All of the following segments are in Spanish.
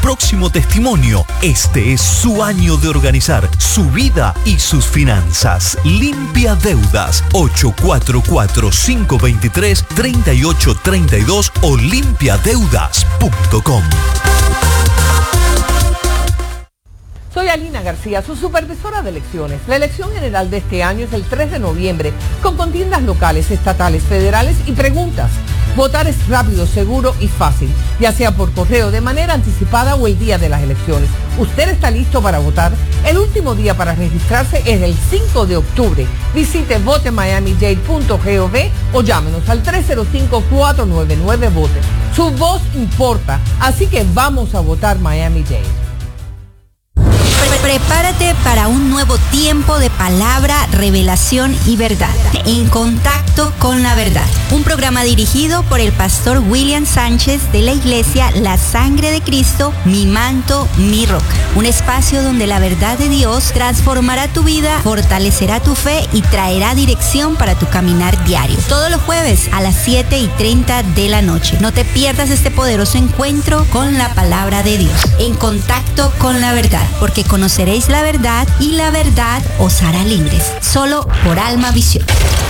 próximo testimonio. Este es su año de organizar su vida y sus finanzas. Limpia Deudas, 844-523-3832 o limpiadeudas.com. Soy Alina García, su supervisora de elecciones. La elección general de este año es el 3 de noviembre, con contiendas locales, estatales, federales y preguntas. Votar es rápido, seguro y fácil, ya sea por correo, de manera anticipada o el día de las elecciones. ¿Usted está listo para votar? El último día para registrarse es el 5 de octubre. Visite votemiamidade.gov o llámenos al 305-499-VOTE. Su voz importa, así que vamos a votar Miami-Dade. Prepárate para un nuevo tiempo de palabra, revelación y verdad. En contacto con la verdad. Un programa dirigido por el pastor William Sánchez de la iglesia La Sangre de Cristo, Mi Manto, Mi Roca. Un espacio donde la verdad de Dios transformará tu vida, fortalecerá tu fe y traerá dirección para tu caminar diario. Todos los jueves a las 7:30 de la noche. No te pierdas este poderoso encuentro con la palabra de Dios. En contacto con la verdad, porque conoceréis la verdad y la verdad os hará libres. Solo por Almavisión.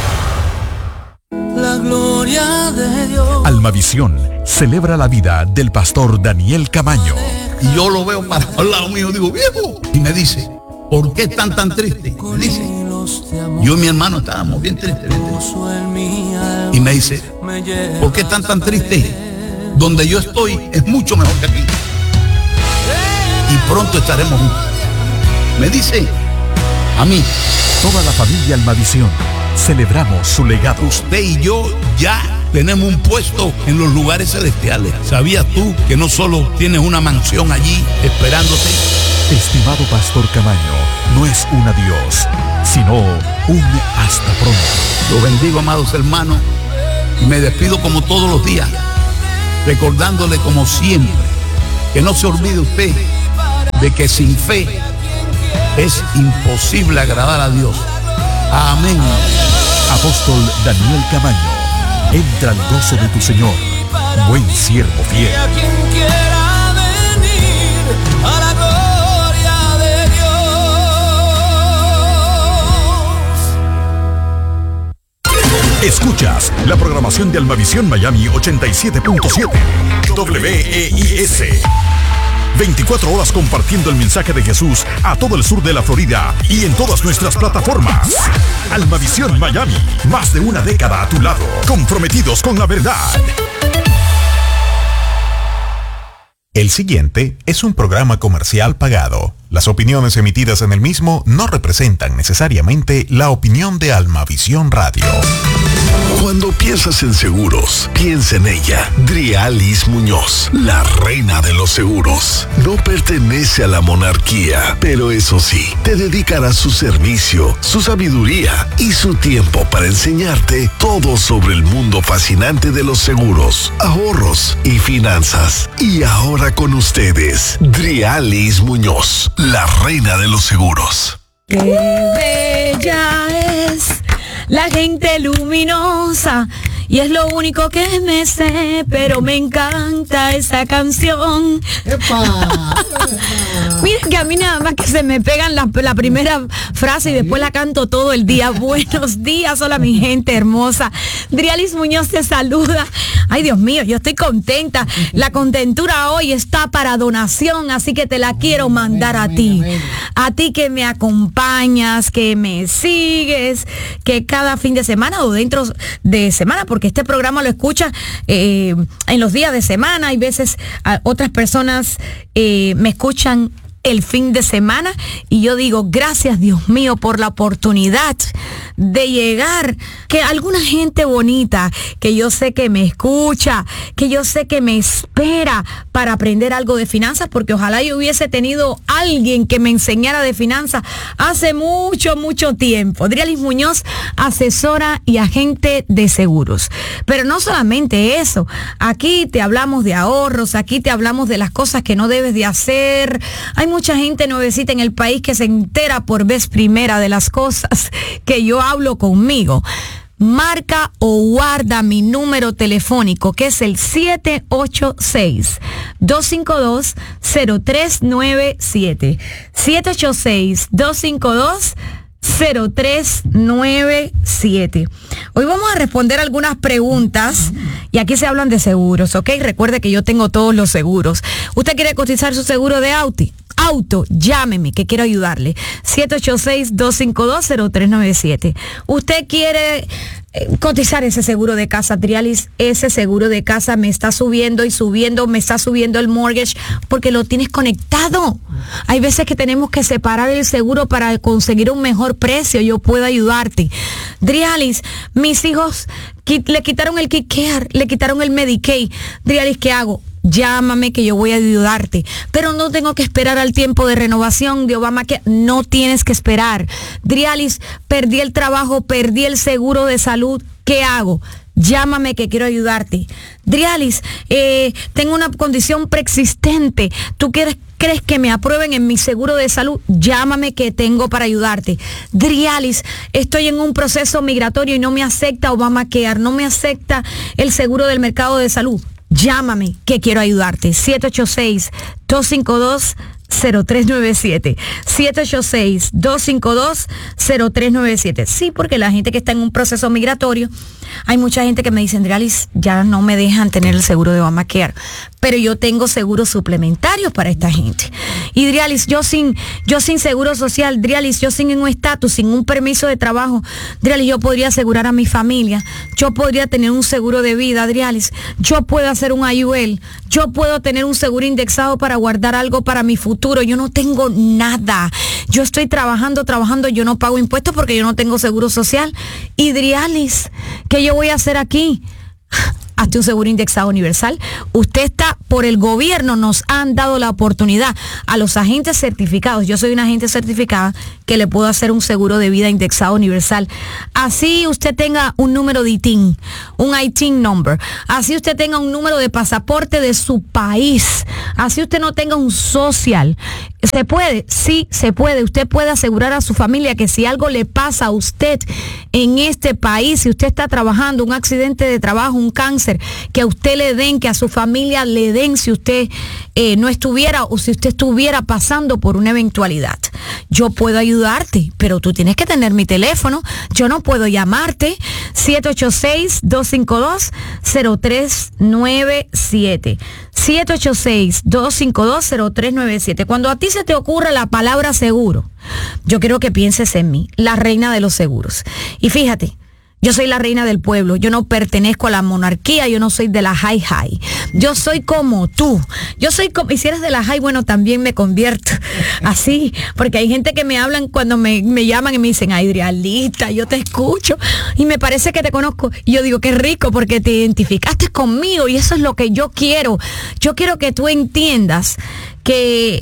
La gloria de Dios. Almavisión celebra la vida del pastor Daniel Camaño. Y yo lo veo para al lado mío, digo, viejo. Y me dice, ¿por qué están tan tristes? Me dice, yo y mi hermano estábamos bien tristes. Y me dice, ¿por qué están tan tristes? Donde yo estoy es mucho mejor que aquí. Y pronto estaremos juntos. Me dice a mí. Toda la familia Almavisión celebramos su legado. Usted y yo ya tenemos un puesto en los lugares celestiales. ¿Sabías tú que no solo tienes una mansión allí esperándote? Estimado pastor Camaño, no es un adiós, sino un hasta pronto. Los bendigo, amados hermanos, y me despido como todos los días, recordándole como siempre que no se olvide usted de que sin fe es imposible agradar a Dios. Amén. Apóstol Daniel Camaño, entra al gozo de tu Señor, buen siervo fiel. A quien quiera venir a la gloria de Dios. Escuchas la programación de Almavisión Miami 87.7 WEIS. 24 horas compartiendo el mensaje de Jesús a todo el sur de la Florida y en todas nuestras plataformas. Almavisión Miami, más de una década a tu lado, comprometidos con la verdad. El siguiente es un programa comercial pagado. Las opiniones emitidas en el mismo no representan necesariamente la opinión de Almavisión Radio. Cuando piensas en seguros, piensa en ella. Drialis Muñoz, la reina de los seguros. No pertenece a la monarquía, pero eso sí, te dedicará su servicio, su sabiduría y su tiempo para enseñarte todo sobre el mundo fascinante de los seguros, ahorros y finanzas. Y ahora con ustedes, Drialis Muñoz, la reina de los seguros. ¡Qué bella es la gente luminosa! Y es lo único que me sé, pero me encanta esa canción. Miren que a mí nada más que se me pegan la primera frase y después la canto todo el día. Buenos días, hola mi gente hermosa. Drialis Muñoz te saluda. Ay, Dios mío, yo estoy contenta. La contentura hoy está para donación, así que te la quiero mandar a ti. A ti que me acompañas, que me sigues, que cada fin de semana o dentro de semana, porque este programa lo escuchas en los días de semana. Hay veces otras personas me escuchan el fin de semana y yo digo, gracias Dios mío por la oportunidad de llegar, que alguna gente bonita que yo sé que me escucha, que yo sé que me espera para aprender algo de finanzas, porque ojalá yo hubiese tenido alguien que me enseñara de finanzas hace mucho tiempo. Drialis Muñoz, asesora y agente de seguros. Pero no solamente eso, aquí te hablamos de ahorros, aquí te hablamos de las cosas que no debes de hacer. Hay mucha gente nuevecita en el país que se entera por vez primera de las cosas que yo hablo conmigo. marca o guarda mi número telefónico, que es el 786-252-0397. 786-252-0397. Hoy vamos a responder algunas preguntas y aquí se hablan de seguros, ¿ok? Recuerde que yo tengo todos los seguros. ¿Usted quiere cotizar su seguro de auto, llámeme, que quiero ayudarle. 786-252-0397. Usted quiere cotizar ese seguro de casa, Drialis, ese seguro de casa me está subiendo y subiendo, me está subiendo el mortgage porque lo tienes conectado. Hay veces que tenemos que separar el seguro para conseguir un mejor precio. Yo puedo ayudarte. Drialis, mis hijos le quitaron el KidCare, le quitaron el Medicaid. Drialis, ¿qué hago? Llámame que yo voy a ayudarte, pero no tengo que esperar al tiempo de renovación de Obamacare, no tienes que esperar. Drialis, perdí el trabajo, perdí el seguro de salud, ¿qué hago? Llámame que quiero ayudarte. Drialis, tengo una condición preexistente, ¿tú crees que me aprueben en mi seguro de salud? Llámame que tengo para ayudarte. Drialis, estoy en un proceso migratorio y no me acepta Obamacare, no me acepta el seguro del mercado de salud. Llámame que quiero ayudarte. 786-252-0397. 786-252-0397. Sí, porque la gente que está en un proceso migratorio, hay mucha gente que me dice, Drialis, ya no me dejan tener el seguro de Obamacare, pero yo tengo seguros suplementarios para esta gente. Y Drialis, yo sin seguro social, Drialis, yo sin un estatus, sin un permiso de trabajo, Drialis, yo podría asegurar a mi familia, yo podría tener un seguro de vida, Drialis, yo puedo hacer un IUL, yo puedo tener un seguro indexado para guardar algo para mi futuro. Yo no tengo nada. Yo estoy trabajando, yo no pago impuestos porque yo no tengo seguro social. Y Drialis, ¿qué yo voy a hacer aquí? Hazte un seguro indexado universal. Usted está, por el gobierno nos han dado la oportunidad a los agentes certificados. Yo soy una agente certificada que le puedo hacer un seguro de vida indexado universal. Así usted tenga un número de ITIN, un ITIN number. Así usted tenga un número de pasaporte de su país. Así usted no tenga un social. ¿Se puede? Sí, se puede. Usted puede asegurar a su familia que si algo le pasa a usted en este país, si usted está trabajando, un accidente de trabajo, un cáncer, que a usted le den, que a su familia le den si usted no estuviera o si usted estuviera pasando por una eventualidad. Yo puedo ayudarte, pero tú tienes que tener mi teléfono. Yo no puedo llamarte. 786-252-0397. 786-252-0397. Cuando a ti se te ocurra la palabra seguro, yo quiero que pienses en mí, la reina de los seguros. Y fíjate, yo soy la reina del pueblo, yo no pertenezco a la monarquía, yo no soy de la high. Yo soy como tú. Yo soy como, y si eres de la high, bueno, también me convierto así, porque hay gente que me hablan cuando me llaman y me dicen, ay, Drialista, yo te escucho y me parece que te conozco. Y yo digo, qué rico, porque te identificaste conmigo y eso es lo que yo quiero. Yo quiero que tú entiendas que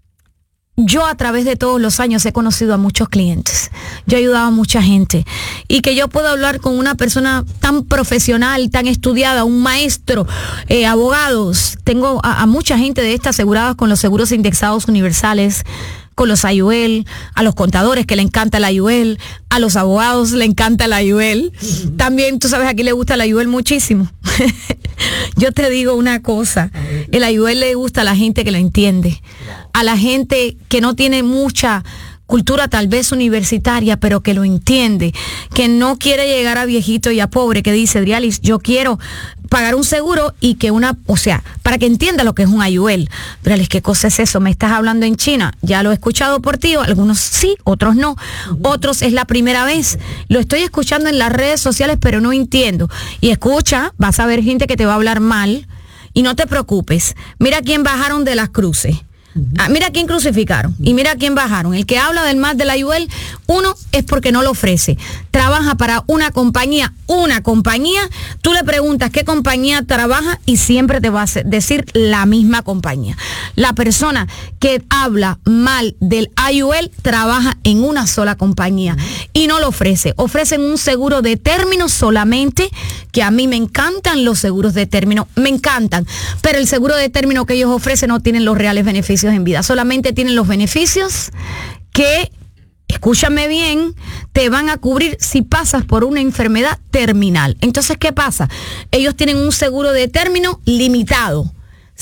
yo a través de todos los años he conocido a muchos clientes, yo he ayudado a mucha gente y que yo puedo hablar con una persona tan profesional, tan estudiada, un maestro, abogados. Tengo a mucha gente de estas aseguradas con los seguros indexados universales, con los IUL, a los contadores que le encanta la IUL, a los abogados le encanta la IUL. También, tú sabes, aquí le gusta la IUL muchísimo. Yo te digo una cosa, el IUL le gusta a la gente que lo entiende, a la gente que no tiene mucha cultura tal vez universitaria, pero que lo entiende, que no quiere llegar a viejito y a pobre, que dice, Drialis, yo quiero pagar un seguro y que para que entienda lo que es un IUL. Drialis, ¿qué cosa es eso? ¿Me estás hablando en China? Ya lo he escuchado por ti, algunos sí, otros no. Otros es la primera vez. Lo estoy escuchando en las redes sociales, pero no entiendo. Y escucha, vas a ver gente que te va a hablar mal y no te preocupes. Mira quién bajaron de las cruces. Mira quién crucificaron y mira quién bajaron. El que habla del más de la IUL, uno es porque no lo ofrece. Trabaja para una compañía, tú le preguntas qué compañía trabaja y siempre te va a decir la misma compañía. La persona que habla mal del IUL trabaja en una sola compañía y no lo ofrece. Ofrecen un seguro de término solamente, que a mí me encantan los seguros de término, me encantan, pero el seguro de término que ellos ofrecen no tienen los reales beneficios en vida, solamente tienen los beneficios que escúchame bien, te van a cubrir si pasas por una enfermedad terminal. Entonces, ¿qué pasa? Ellos tienen un seguro de término limitado.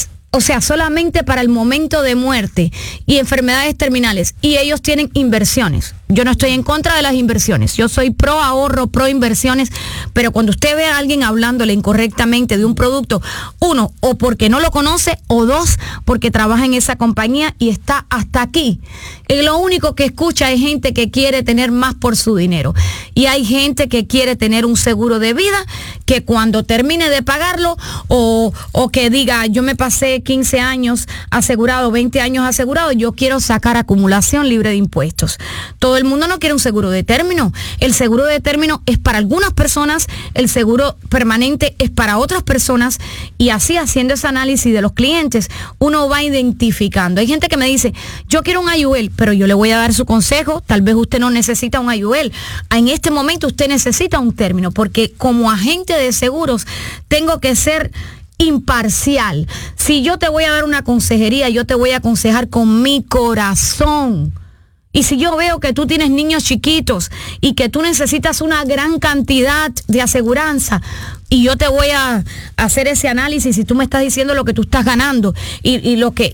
O sea, solamente para el momento de muerte y enfermedades terminales. Y ellos tienen inversiones. Yo no estoy en contra de las inversiones. Yo soy pro ahorro, pro inversiones. Pero cuando usted ve a alguien hablándole incorrectamente de un producto, uno, o porque no lo conoce, o dos, porque trabaja en esa compañía y está hasta aquí. Y lo único que escucha es gente que quiere tener más por su dinero. Y hay gente que quiere tener un seguro de vida que cuando termine de pagarlo o que diga, yo me pasé 15 años asegurado, 20 años asegurado, yo quiero sacar acumulación libre de impuestos. Todo el mundo no quiere un seguro de término. El seguro de término es para algunas personas, el seguro permanente es para otras personas, y así, haciendo ese análisis de los clientes, uno va identificando. Hay gente que me dice, yo quiero un IUL, pero yo le voy a dar su consejo, tal vez usted no necesita un IUL. En este momento usted necesita un término, porque como agente de seguros tengo que ser imparcial. Si yo te voy a dar una consejería, yo te voy a aconsejar con mi corazón. Y si yo veo que tú tienes niños chiquitos y que tú necesitas una gran cantidad de aseguranza, y yo te voy a hacer ese análisis y tú me estás diciendo lo que tú estás ganando y lo que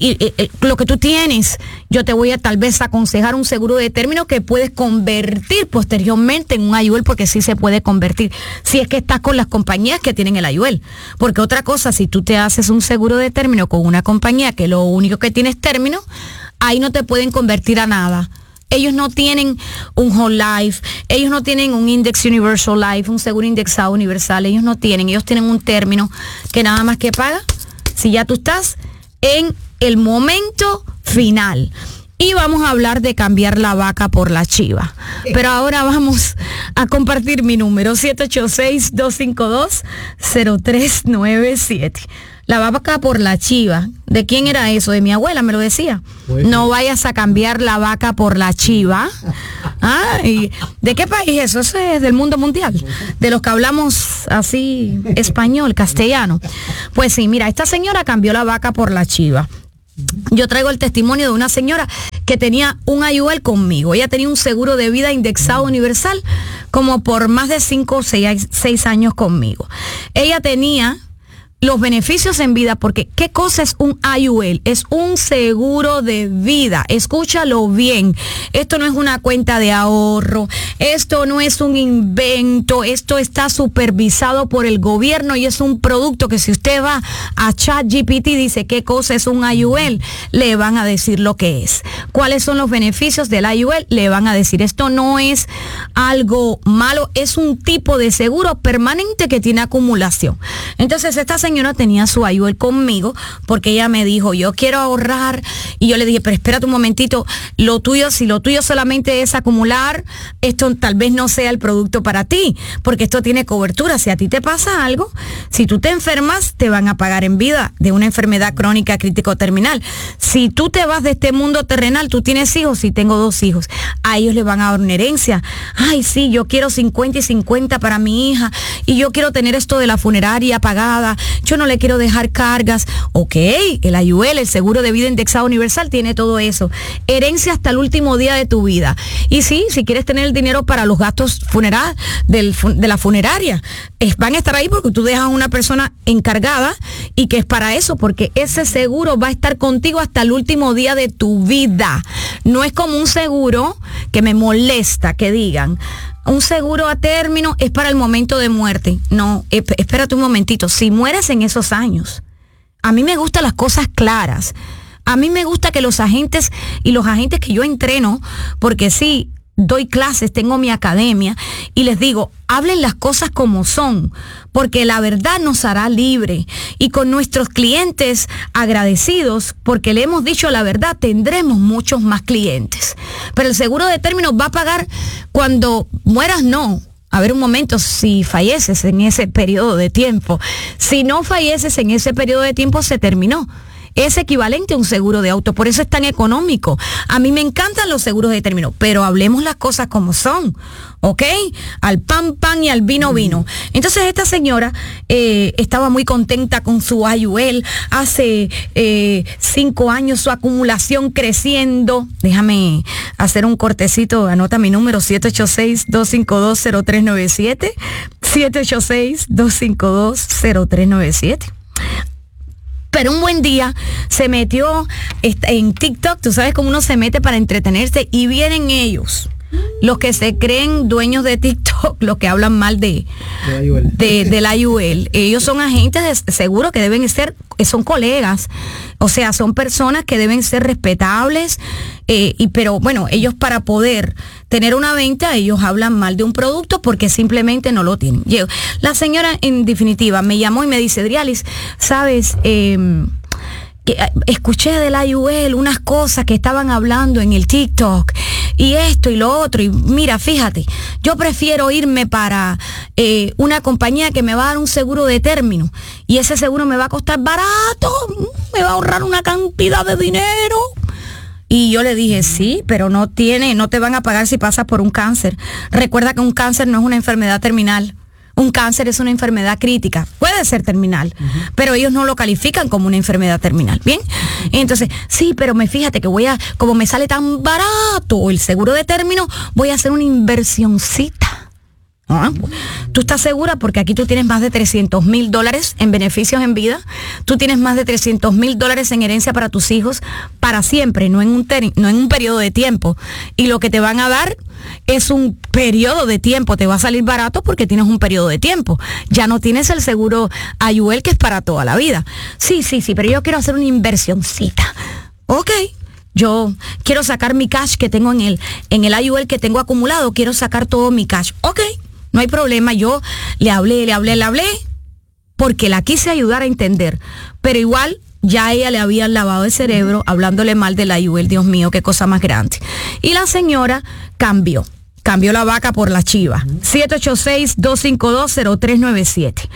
tú tienes, yo te voy a tal vez aconsejar un seguro de término que puedes convertir posteriormente en un IUL, porque sí se puede convertir, si es que estás con las compañías que tienen el IUL. Porque otra cosa, si tú te haces un seguro de término con una compañía que lo único que tiene es término, ahí no te pueden convertir a nada. Ellos no tienen un whole life, ellos no tienen un index universal life, un seguro indexado universal, ellos tienen un término que nada más que paga si ya tú estás en el momento final. Y vamos a hablar de cambiar la vaca por la chiva. Pero ahora vamos a compartir mi número, 786-252-0397. La vaca por la chiva. ¿De quién era eso? De mi abuela, me lo decía. Bueno. No vayas a cambiar la vaca por la chiva. ¿Y de qué país es eso? Eso es del mundo mundial. De los que hablamos así español, castellano. Pues sí, mira, esta señora cambió la vaca por la chiva. Yo traigo el testimonio de una señora que tenía un IUL conmigo. Ella tenía un seguro de vida indexado universal como por más de 5 o 6 años conmigo. Ella tenía los beneficios en vida, porque ¿qué cosa es un IUL? Es un seguro de vida. Escúchalo bien. Esto no es una cuenta de ahorro, esto no es un invento, esto está supervisado por el gobierno y es un producto que si usted va a ChatGPT y dice ¿qué cosa es un IUL? Le van a decir lo que es. ¿Cuáles son los beneficios del IUL? Le van a decir, esto no es algo malo, es un tipo de seguro permanente que tiene acumulación. Entonces esta señora tenía su IUL conmigo porque ella me dijo, yo quiero ahorrar, y yo le dije, pero espérate un momentito, si lo tuyo solamente es acumular, esto tal vez no sea el producto para ti, porque esto tiene cobertura. Si a ti te pasa algo, si tú te enfermas, te van a pagar en vida de una enfermedad crónica crítico terminal. Si tú te vas de este mundo terrenal, tú tienes hijos, sí, tengo 2 hijos, a ellos les van a dar una herencia. Ay, sí, yo quiero 50 y 50 para mi hija, y yo quiero tener esto de la funeraria pagada, yo no le quiero dejar cargas. Ok, el IUL, el seguro de vida indexado universal, tiene todo eso. Herencia hasta el último día de tu vida. Y sí, si quieres tener el dinero para los gastos funerales de la funeraria, van a estar ahí porque tú dejas a una persona encargada y que es para eso, porque ese seguro va a estar contigo hasta el último día de tu vida. No es como un seguro que me molesta que digan, un seguro a término es para el momento de muerte. No, espérate un momentito. Si mueres en esos años, a mí me gustan las cosas claras. A mí me gusta que los agentes que yo entreno, porque sí, doy clases, tengo mi academia, y les digo, hablen las cosas como son, porque la verdad nos hará libre. Y con nuestros clientes agradecidos, porque le hemos dicho la verdad, tendremos muchos más clientes. Pero el seguro de término va a pagar cuando mueras, no. A ver un momento, si falleces en ese periodo de tiempo. Si no falleces en ese periodo de tiempo, se terminó. es equivalente a un seguro de auto, por eso es tan económico. A mí me encantan los seguros de término, pero hablemos las cosas como son, ¿ok? Al pan, pan y al vino, vino. Entonces esta señora estaba muy contenta con su IUL, hace 5 años su acumulación creciendo. Déjame hacer un cortecito, anota mi número, 786-252-0397, 786-252-0397. Pero un buen día se metió en TikTok, tú sabes cómo uno se mete para entretenerse, y vienen ellos, los que se creen dueños de TikTok, los que hablan mal de la IUL. Ellos son agentes de seguro que deben ser, son colegas, o sea, son personas que deben ser respetables, pero bueno, ellos para poder tener una venta, ellos hablan mal de un producto porque simplemente no lo tienen. La señora, en definitiva, me llamó y me dice, Drialis, ¿sabes? Escuché de la IUL unas cosas que estaban hablando en el TikTok y esto y lo otro, y mira, fíjate, yo prefiero irme para una compañía que me va a dar un seguro de término, y ese seguro me va a costar barato, me va a ahorrar una cantidad de dinero. Y yo le dije, sí, pero no te van a pagar si pasas por un cáncer. Recuerda que un cáncer no es una enfermedad terminal. Un cáncer es una enfermedad crítica, puede ser terminal, pero ellos no lo califican como una enfermedad terminal, ¿bien? Entonces, sí, pero fíjate que como me sale tan barato el seguro de término, voy a hacer una inversioncita. ¿Tú estás segura? Porque aquí tú tienes más de $300,000 en beneficios en vida, tú tienes más de $300,000 en herencia para tus hijos, para siempre, no en un periodo de tiempo, y lo que te van a dar es un periodo de tiempo, te va a salir barato porque tienes un periodo de tiempo, ya no tienes el seguro IUL que es para toda la vida. Sí, pero yo quiero hacer una inversioncita. Ok, yo quiero sacar mi cash que tengo en el IUL que tengo acumulado, quiero sacar todo mi cash. Ok, no hay problema, yo le hablé, porque la quise ayudar a entender, pero igual ya a ella le habían lavado el cerebro hablándole mal de la IUL. Dios mío, qué cosa más grande. Y la señora cambió la vaca por la chiva. 786-252-0397.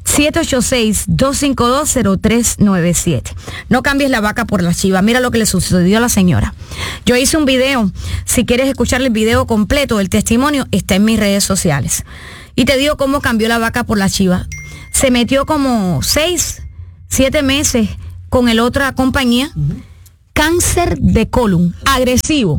786-252-0397. No cambies la vaca por la chiva. Mira lo que le sucedió a la señora. Yo hice un video. Si quieres escuchar el video completo del testimonio, está en mis redes sociales. Y te digo cómo cambió la vaca por la chiva. Se metió como 6-7 meses con el otra compañía. Cáncer de colon, agresivo,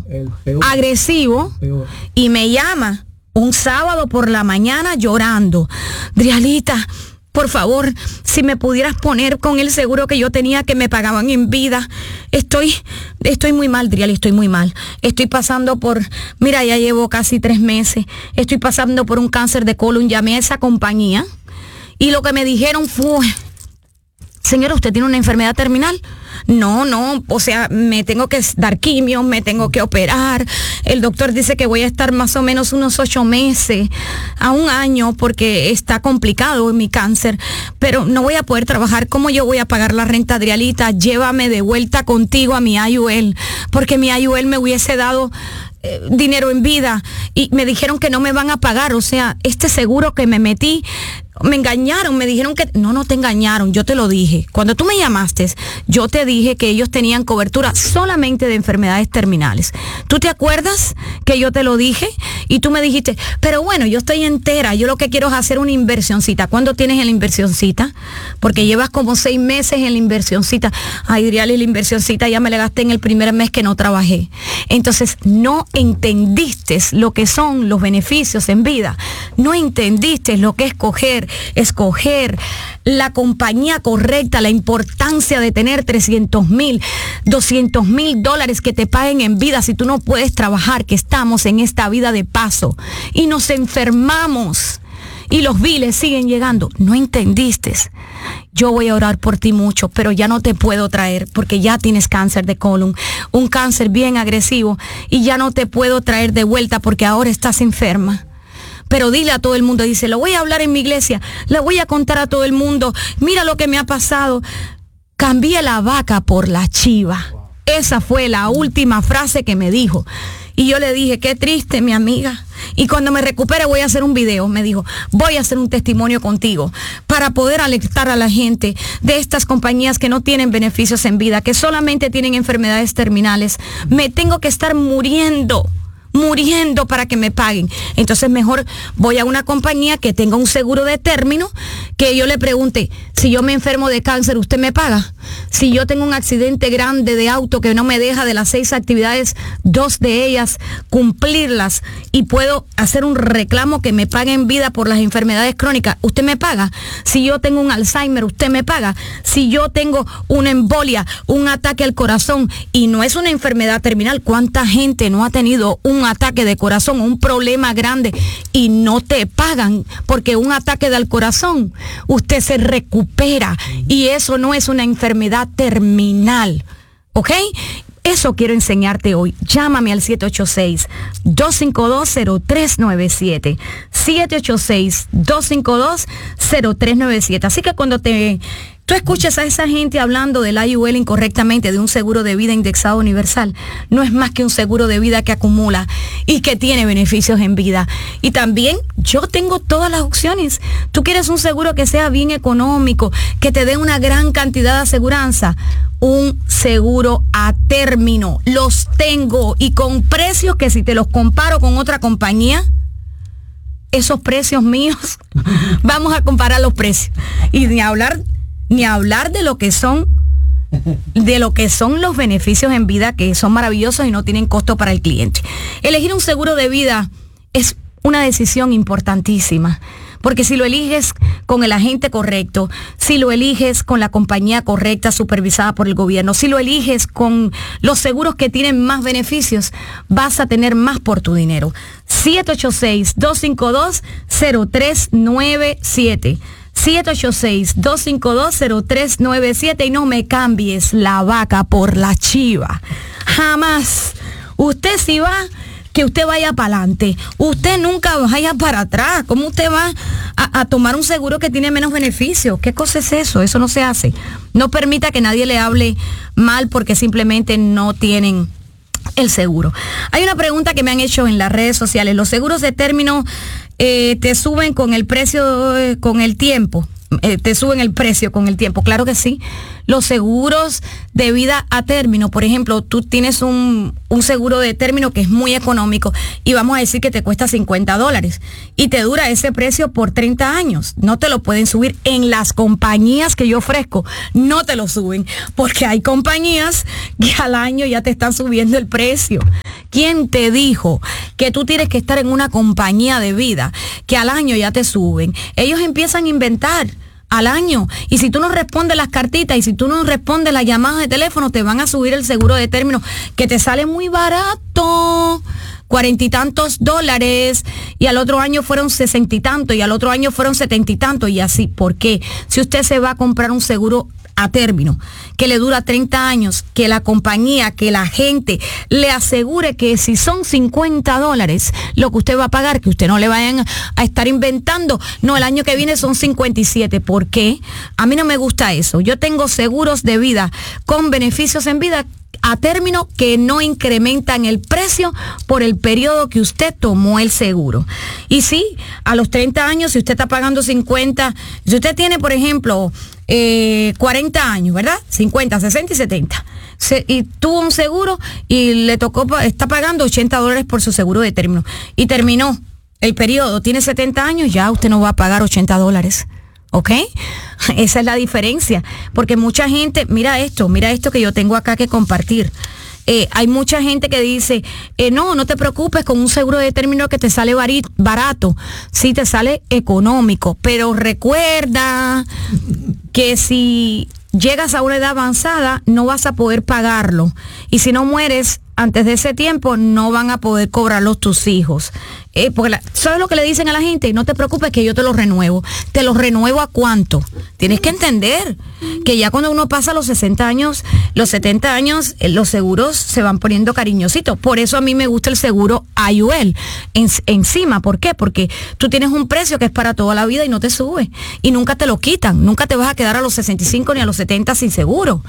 y me llama un sábado por la mañana llorando. Drialita, por favor, si me pudieras poner con el seguro que yo tenía que me pagaban en vida. Estoy muy mal, Driali, estoy muy mal. Estoy pasando mira, ya llevo casi 3 meses, estoy pasando por un cáncer de colon. Llamé a esa compañía y lo que me dijeron fue, señora, ¿usted tiene una enfermedad terminal? No, o sea, me tengo que dar quimio, me tengo que operar. El doctor dice que voy a estar más o menos unos 8 meses a 1 año porque está complicado mi cáncer, pero no voy a poder trabajar. ¿Cómo yo voy a pagar la renta, Drialita? Llévame de vuelta contigo a mi IUL, porque mi IUL me hubiese dado dinero en vida y me dijeron que no me van a pagar. O sea, este seguro que me metí, me engañaron, me dijeron que no te engañaron, yo te lo dije. Cuando tú me llamaste, yo te dije que ellos tenían cobertura solamente de enfermedades terminales. ¿Tú te acuerdas que yo te lo dije? Y tú me dijiste, pero bueno, yo estoy entera, yo lo que quiero es hacer una inversioncita. ¿Cuándo tienes la inversioncita? Porque llevas como 6 meses en la inversioncita. Ay, Driali, la inversioncita ya me la gasté en el primer mes que no trabajé. Entonces, no entendiste lo que son los beneficios en vida. No entendiste lo que es escoger la compañía correcta, la importancia de tener $300,000, $200,000 que te paguen en vida si tú no puedes trabajar, que estamos en esta vida de paso y nos enfermamos y los biles siguen llegando. No entendiste. Yo voy a orar por ti mucho, pero ya no te puedo traer porque ya tienes cáncer de colon, un cáncer bien agresivo, y ya no te puedo traer de vuelta porque ahora estás enferma. Pero dile a todo el mundo, dice, lo voy a hablar en mi iglesia, le voy a contar a todo el mundo, mira lo que me ha pasado. Cambié la vaca por la chiva. Esa fue la última frase que me dijo. Y yo le dije, qué triste, mi amiga. Y cuando me recupere voy a hacer un video, me dijo, voy a hacer un testimonio contigo para poder alertar a la gente de estas compañías que no tienen beneficios en vida, que solamente tienen enfermedades terminales. Me tengo que estar muriendo para que me paguen. Entonces mejor voy a una compañía que tenga un seguro de término, que yo le pregunte, si yo me enfermo de cáncer, ¿usted me paga? Si yo tengo un accidente grande de auto que no me deja de las 6 actividades, 2 de ellas cumplirlas, y puedo hacer un reclamo que me pague en vida por las enfermedades crónicas, ¿usted me paga? Si yo tengo un Alzheimer, ¿usted me paga? Si yo tengo una embolia, un ataque al corazón, y no es una enfermedad terminal, ¿cuánta gente no ha tenido un ataque de corazón, un problema grande, y no te pagan? Porque un ataque del corazón, usted se recupera, y eso no es una enfermedad terminal, ¿ok? Eso quiero enseñarte hoy. Llámame al 786-252-0397. 786-252-0397. Así que cuando tú escuchas a esa gente hablando del IUL incorrectamente, de un seguro de vida indexado universal, no es más que un seguro de vida que acumula y que tiene beneficios en vida. Y también yo tengo todas las opciones. Tú quieres un seguro que sea bien económico, que te dé una gran cantidad de aseguranza. Un seguro a término. Los tengo, y con precios que si te los comparo con otra compañía, esos precios míos, vamos a comparar los precios. Y ni hablar de lo que son los beneficios en vida, que son maravillosos y no tienen costo para el cliente. Elegir un seguro de vida es una decisión importantísima, porque si lo eliges con el agente correcto, si lo eliges con la compañía correcta supervisada por el gobierno, si lo eliges con los seguros que tienen más beneficios, vas a tener más por tu dinero. 786-252-0397. 786-252-0397, y no me cambies la vaca por la chiva. Jamás. Usted si va, que usted vaya para adelante. Usted nunca vaya para atrás. ¿Cómo usted va a tomar un seguro que tiene menos beneficios? ¿Qué cosa es eso? Eso no se hace. No permita que nadie le hable mal porque simplemente no tienen el seguro. Hay una pregunta que me han hecho en las redes sociales. ¿Los seguros de término te suben con el precio, con el tiempo? ¿Te suben el precio con el tiempo? Claro que sí. Los seguros de vida a término, por ejemplo, tú tienes un seguro de término que es muy económico y vamos a decir que te cuesta $50 y te dura ese precio por 30 años. No te lo pueden subir. En las compañías que yo ofrezco, no te lo suben, porque hay compañías que al año ya te están subiendo el precio. ¿Quién te dijo que tú tienes que estar en una compañía de vida que al año ya te suben? Ellos empiezan a inventar al año, y si tú no respondes las cartitas y si tú no respondes las llamadas de teléfono, te van a subir el seguro de término, que te sale muy barato, $40 y tantos, y al otro año fueron 60 y tanto, y al otro año fueron 70 y tanto, y así. ¿Por qué? Si usted se va a comprar un seguro a término que le dura 30 años, que la compañía, que la gente le asegure que si son $50 lo que usted va a pagar, que usted no le vayan a estar inventando, no, el año que viene son 57. ¿Por qué? A mí no me gusta eso. Yo tengo seguros de vida con beneficios en vida a término que no incrementan el precio por el periodo que usted tomó el seguro. Y sí, a los 30 años, si usted está pagando 50, si usted tiene, por ejemplo, 40 años, ¿verdad? 50, 60 y 70. Y tuvo un seguro y le tocó, está pagando $80 por su seguro de término. Y terminó el periodo, tiene 70 años, ya usted no va a pagar $80. ¿Ok? Esa es la diferencia. Porque mucha gente, mira esto que yo tengo acá que compartir. Hay mucha gente que dice, no te preocupes, con un seguro de término que te sale barato. Sí, te sale económico, pero recuerda que si llegas a una edad avanzada, no vas a poder pagarlo. Y si no mueres antes de ese tiempo, no van a poder cobrarlos tus hijos. Porque ¿sabes lo que le dicen a la gente? No te preocupes que yo te lo renuevo. ¿Te lo renuevo a cuánto? Tienes que entender que ya cuando uno pasa los 60 años, los 70 años, los seguros se van poniendo cariñositos. Por eso a mí me gusta el seguro IUL encima. ¿Por qué? Porque tú tienes un precio que es para toda la vida y no te sube. Y nunca te lo quitan. Nunca te vas a quedar a los 65 ni a los 70 sin seguro.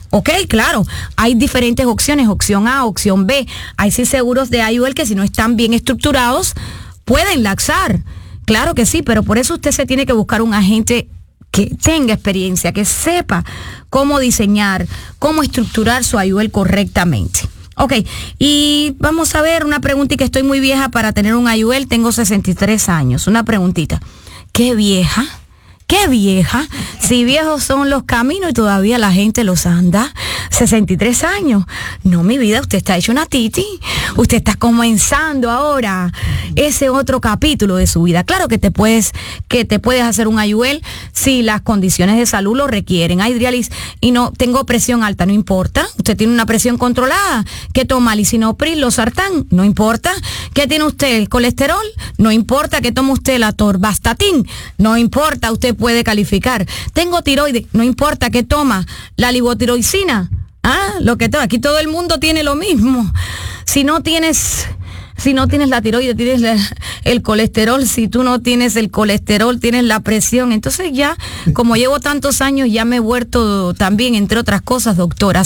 Ok, claro, hay diferentes opciones, opción A, opción B. Hay sí seguros de IUL que si no están bien estructurados, pueden laxar. Claro que sí, pero por eso usted se tiene que buscar un agente que tenga experiencia, que sepa cómo diseñar, cómo estructurar su IUL correctamente. Ok, y vamos a ver una preguntita, que estoy muy vieja para tener un IUL, tengo 63 años. Una preguntita, ¿qué vieja? ¡Qué vieja! Si viejos son los caminos y todavía la gente los anda. 63 años. No, mi vida, usted está hecho una titi. Usted está comenzando ahora ese otro capítulo de su vida. Claro que te puedes hacer un IUL si las condiciones de salud lo requieren. Ay, Drialis, y no tengo presión alta, no importa. Usted tiene una presión controlada. ¿Qué toma? Lisinopril, losartán, no importa. ¿Qué tiene usted? ¿El colesterol? No importa. ¿Qué toma usted? La torvastatin, no importa. Usted puede calificar. Tengo tiroides, no importa. ¿Qué toma? La libotiroicina. Lo que toma. Aquí todo el mundo tiene lo mismo. Si no tienes la tiroides, tienes el colesterol. Si tú no tienes el colesterol, tienes la presión. Entonces ya, como llevo tantos años, ya me he vuelto también, entre otras cosas, doctora.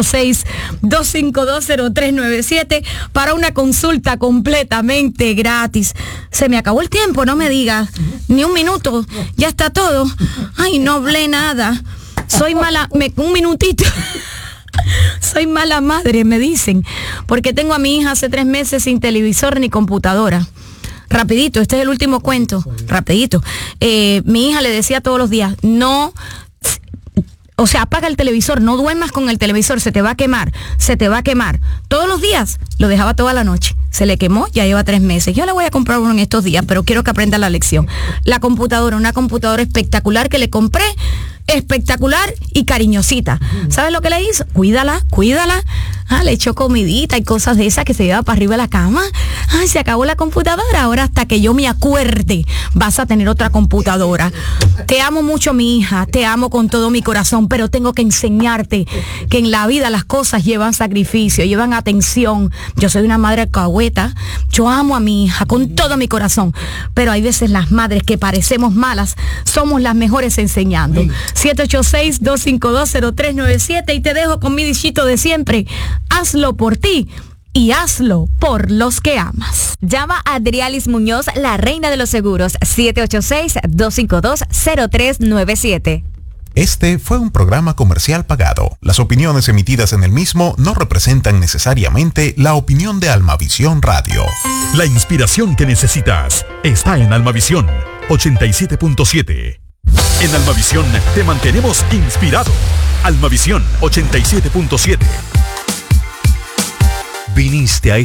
786-252-0397 para una consulta completamente gratis. Se me acabó el tiempo, no me digas. Ni un minuto, ya está todo. Ay, no hablé nada. Soy mala, un minutito. Soy mala madre, me dicen, porque tengo a mi hija hace 3 meses sin televisor ni computadora. Rapidito, este es el último cuento, rapidito. Mi hija le decía todos los días, no, o sea, apaga el televisor, no duermas con el televisor, se te va a quemar, se te va a quemar. Todos los días, lo dejaba toda la noche. Se le quemó, ya lleva 3 meses. Yo le voy a comprar uno en estos días, pero quiero que aprenda la lección. La computadora, una computadora espectacular que le compré, espectacular y cariñosita. ¿Sabes lo que le hizo? Cuídala. Le echó comidita y cosas de esas que se lleva para arriba de la cama. Ay, se acabó la computadora. Ahora hasta que yo me acuerde vas a tener otra computadora. Te amo mucho, mi hija, te amo con todo mi corazón, pero tengo que enseñarte que en la vida las cosas llevan sacrificio, llevan atención. Yo soy una madre alcahueta, yo amo a mi hija con todo mi corazón, pero hay veces las madres que parecemos malas somos las mejores enseñando. 786-252-0397 y te dejo con mi dichito de siempre. Hazlo por ti y hazlo por los que amas. Llama a Drialis Muñoz, la reina de los seguros, 786-252-0397. Este fue un programa comercial pagado. Las opiniones emitidas en el mismo no representan necesariamente la opinión de Almavisión Radio. La inspiración que necesitas está en Almavisión 87.7. En Almavisión te mantenemos inspirado. Almavisión 87.7. Viniste a